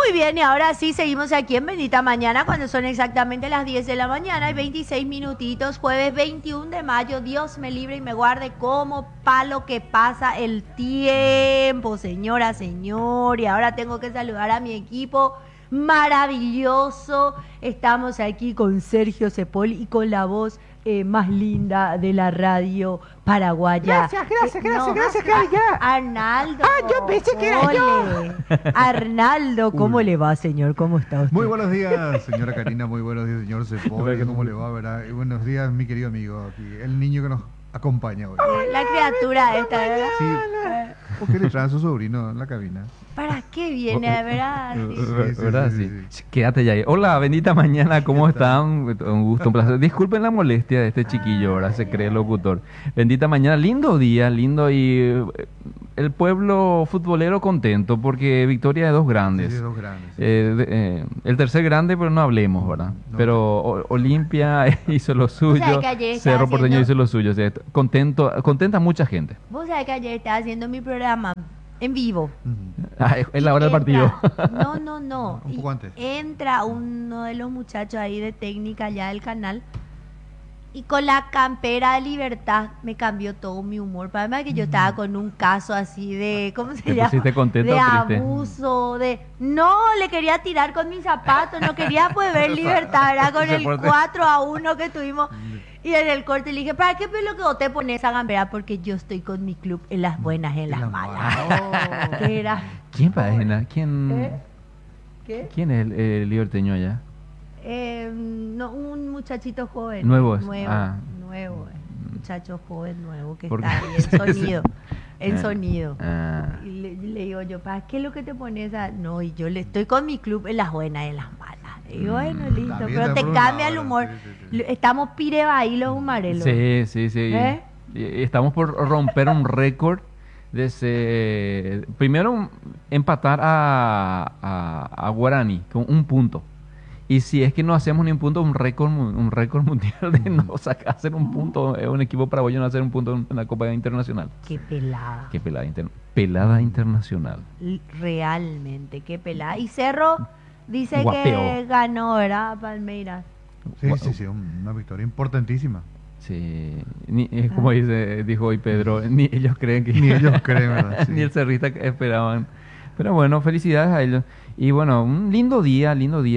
Muy bien, y ahora sí seguimos aquí en Bendita Mañana cuando son exactamente las 10 de la mañana y 26 minutitos, jueves 21 de mayo. Dios me libre y me guarde como palo que pasa el tiempo, señora, señor. Y ahora tengo que saludar a mi equipo maravilloso. Estamos aquí con Sergio Cepol y con la voz más linda de la radio paraguaya. Gracias, Cari, ya. Arnaldo. Yo pensé que era yo. Arnaldo, ¿cómo Uy. le va, señor? ¿Cómo está usted? Muy buenos días, señora Karina, muy buenos días, señor Cepol, ¿cómo le va, verdad? Y buenos días, mi querido amigo, aquí, el niño que nos acompaña hoy. La criatura esta, ¿verdad? Sí, ¿por qué le trae a su sobrino en la cabina? ¿Para qué viene, verdad? Sí. ¿Verdad? Sí. Quédate ya ahí. Hola, bendita mañana, ¿cómo están? Un gusto, un placer. Disculpen la molestia de este chiquillo, ahora se cree locutor. Bendita mañana, lindo día, lindo y el pueblo futbolero contento porque victoria de dos grandes. Sí, dos grandes. Sí. El tercer grande, pero no hablemos, ¿verdad? No. Pero Olimpia hizo lo suyo, sabés que ayer estaba Cerro Porteño haciendo- hizo lo suyo. O sea, contenta mucha gente. Vos sabés que ayer estaba haciendo mi programa en vivo. Es la hora del partido. No. Un poco antes. Entra uno de los muchachos ahí de técnica ya del canal y con la campera de Libertad me cambió todo mi humor. Para mí que yo estaba con un caso así de, ¿cómo se ¿Te llama? pusiste contenta De o triste? abuso, de... No, le quería tirar con mis zapatos, no quería pues ver Libertad, ¿verdad? Con el 4-1 que tuvimos. Y en el corte le dije, ¿para qué lo que vos te pones a gamberar? Porque yo estoy con mi club en las buenas y en las malas. Oh, ¿qué era? ¿Quién padecena? ¿Quién, ¿Qué? ¿Quién es el liberteño allá? No, un muchachito joven. Nuevo es. Nuevo. Muchacho joven nuevo que ¿Por está qué? ahí en sonido. En sonido. Ah. Y le digo yo, ¿para qué es lo que te pones a...? No, y yo le estoy con mi club en las buenas y en las malas. Y bueno, listo. También Pero está te por un cambia lado, el humor. sí. Estamos pirebaí los humarelos. Sí. ¿Eh? Y estamos por romper un récord de primero empatar a Guaraní con un punto. Y si es que no hacemos ni un punto, un récord mundial de no hacer un punto, un equipo paraguayo no hacer un punto en la Copa Internacional. Qué pelada. Qué pelada internacional. Realmente, qué pelada. Y Cerro dice Guapeo. que ganó, ¿verdad? Palmeiras. Sí, una victoria importantísima. Sí, es como dijo hoy Pedro, ni ellos creen que Ni ellos creen, ¿verdad? Sí. ni el cerrista esperaban. Pero bueno, felicidades a ellos. Y bueno, un lindo día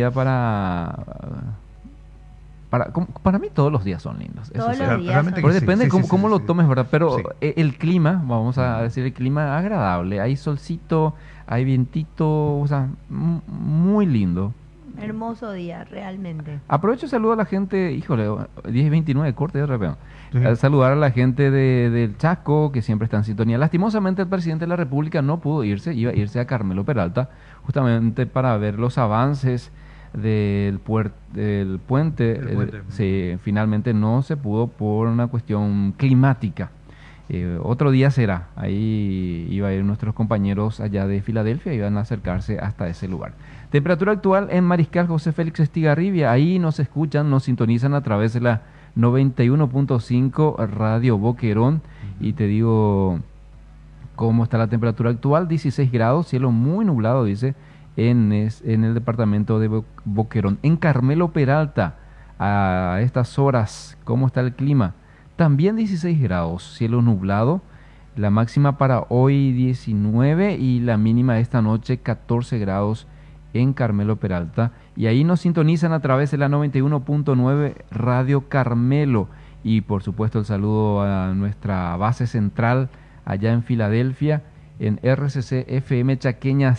para mí todos los días son lindos. eso Todos sí. los días Realmente son- Porque sí, depende sí, cómo lo sí. tomes, ¿verdad? Pero Sí. el clima, vamos a decir, el clima agradable. Hay solcito, hay vientito, o sea, muy lindo. Hermoso día, realmente. Aprovecho y saludo a la gente, híjole, 10:29, corte de repente. Sí. Saludar a la gente del Chaco, que siempre está en sintonía. Lastimosamente el presidente de la República no pudo irse, iba a irse a Carmelo Peralta, justamente para ver los avances del puente. Del puente. Sí, finalmente no se pudo por una cuestión climática. Otro día será. Ahí iba a ir nuestros compañeros allá de Filadelfia, iban a acercarse hasta ese lugar. Temperatura actual en Mariscal José Félix Estigarribia. Ahí nos escuchan, nos sintonizan a través de la 91.5 Radio Boquerón. Y te digo cómo está la temperatura actual: 16 grados, cielo muy nublado, dice, en el departamento de Boquerón. En Carmelo Peralta, a estas horas, ¿cómo está el clima? También 16 grados, cielo nublado. La máxima para hoy 19 y la mínima esta noche 14 grados en Carmelo Peralta. Y ahí nos sintonizan a través de la 91.9 Radio Carmelo. Y por supuesto el saludo a nuestra base central allá en Filadelfia, en RCC FM Chaqueña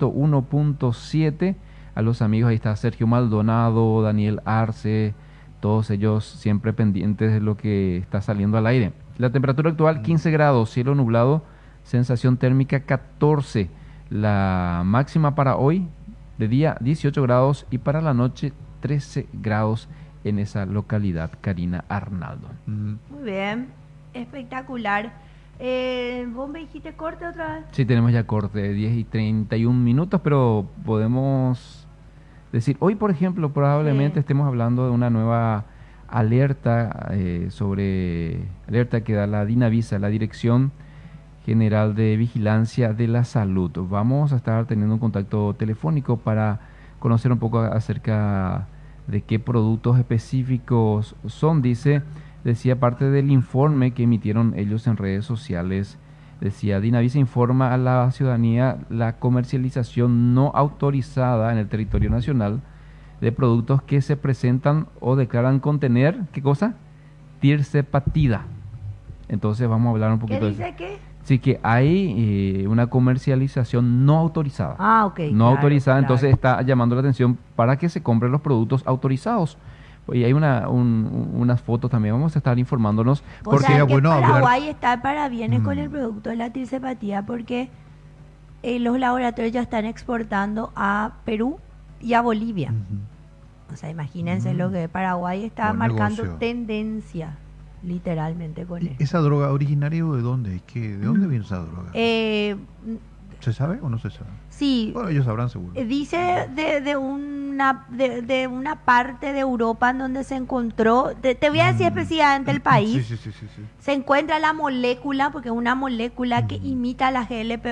101.7. A los amigos, ahí está Sergio Maldonado, Daniel Arce, todos ellos siempre pendientes de lo que está saliendo al aire. La temperatura actual 15 grados, cielo nublado, sensación térmica 14. La máxima para hoy de día 18 grados y para la noche 13 grados en esa localidad, Karina Arnaldo. Muy bien, espectacular. ¿Vos me dijiste corte otra vez? Sí, tenemos ya corte, 10:31, pero podemos decir, hoy por ejemplo probablemente estemos hablando de una nueva alerta alerta que da la DINAVISA, la Dirección General de Vigilancia de la Salud. Vamos a estar teniendo un contacto telefónico para conocer un poco acerca de qué productos específicos son. Decía parte del informe que emitieron ellos en redes sociales. Decía, Dinavisa informa a la ciudadanía la comercialización no autorizada en el territorio nacional de productos que se presentan o declaran contener, ¿qué cosa? Tirzepatida. Entonces vamos a hablar un poquito ¿Qué de dice eso. qué? Sí, que hay una comercialización no autorizada. Ah, ok. No claro, autorizada, claro. entonces está llamando la atención para que se compren los productos autorizados. Y hay unas fotos también, vamos a estar informándonos. O Porque sea, era que bueno hablar- Paraguay está para bienes con Mm. el producto de la tirzepatía porque los laboratorios ya están exportando a Perú y a Bolivia. Ujú. O sea, imagínense lo que Paraguay está Buen marcando negocio. tendencia, literalmente, con ¿Y esto. esa droga originaria de dónde? ¿De dónde viene esa droga? ¿Se sabe o no se sabe? Sí, Bueno, ellos sabrán seguro. dice de una parte de Europa en donde se encontró, te voy a decir específicamente el país, Sí. se encuentra la molécula, porque es una molécula que imita la GLP